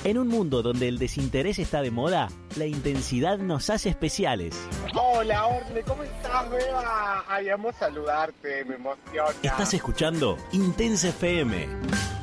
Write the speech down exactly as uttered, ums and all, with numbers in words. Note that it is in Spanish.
En un mundo donde el desinterés está de moda, la intensidad nos hace especiales. Hola, Orle, ¿cómo estás, Beba? Ay, amo saludarte, me emociona. Estás escuchando Intensa F M.